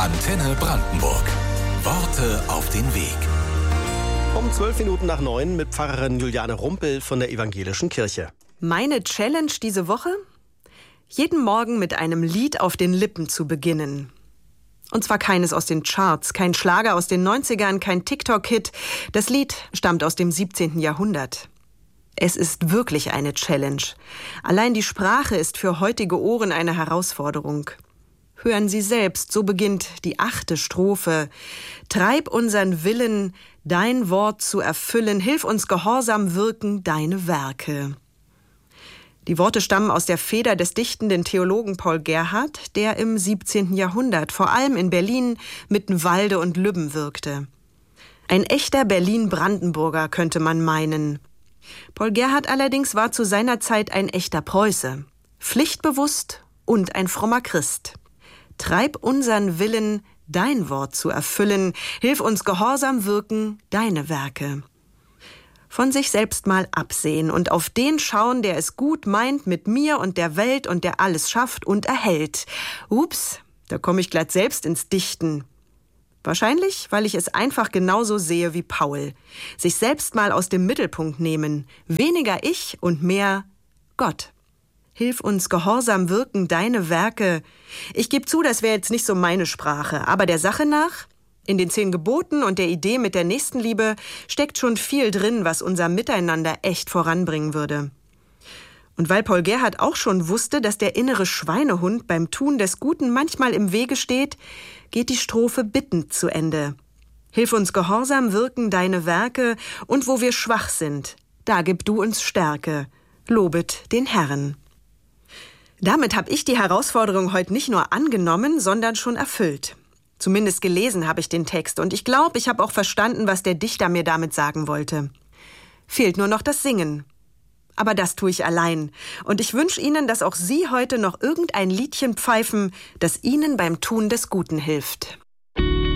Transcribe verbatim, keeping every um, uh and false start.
Antenne Brandenburg. Worte auf den Weg. Um zwölf Minuten nach neun mit Pfarrerin Juliane Rumpel von der Evangelischen Kirche. Meine Challenge diese Woche? Jeden Morgen mit einem Lied auf den Lippen zu beginnen. Und zwar keines aus den Charts, kein Schlager aus den neunzigern, kein TikTok-Hit. Das Lied stammt aus dem siebzehnten Jahrhundert. Es ist wirklich eine Challenge. Allein die Sprache ist für heutige Ohren eine Herausforderung. Hören Sie selbst, so beginnt die achte Strophe. Treib unseren Willen, dein Wort zu erfüllen, hilf uns gehorsam wirken, deine Werke. Die Worte stammen aus der Feder des dichtenden Theologen Paul Gerhardt, der im siebzehnten Jahrhundert vor allem in Berlin, Mittenwalde und Lübben wirkte. Ein echter Berlin-Brandenburger könnte man meinen. Paul Gerhardt allerdings war zu seiner Zeit ein echter Preuße, pflichtbewusst und ein frommer Christ. Treib unseren Willen, dein Wort zu erfüllen, hilf uns gehorsam wirken, deine Werke. Von sich selbst mal absehen und auf den schauen, der es gut meint mit mir und der Welt und der alles schafft und erhält. Ups, da komme ich glatt selbst ins Dichten. Wahrscheinlich, weil ich es einfach genauso sehe wie Paul. Sich selbst mal aus dem Mittelpunkt nehmen. Weniger ich und mehr Gott. Hilf uns gehorsam wirken, deine Werke. Ich gebe zu, das wäre jetzt nicht so meine Sprache, aber der Sache nach, in den zehn Geboten und der Idee mit der Nächstenliebe steckt schon viel drin, was unser Miteinander echt voranbringen würde. Und weil Paul Gerhardt auch schon wusste, dass der innere Schweinehund beim Tun des Guten manchmal im Wege steht, geht die Strophe bittend zu Ende. Hilf uns gehorsam wirken, deine Werke, und wo wir schwach sind, da gib du uns Stärke. Lobet den Herrn. Damit habe ich die Herausforderung heute nicht nur angenommen, sondern schon erfüllt. Zumindest gelesen habe ich den Text und ich glaube, ich habe auch verstanden, was der Dichter mir damit sagen wollte. Fehlt nur noch das Singen. Aber das tue ich allein. Und ich wünsche Ihnen, dass auch Sie heute noch irgendein Liedchen pfeifen, das Ihnen beim Tun des Guten hilft.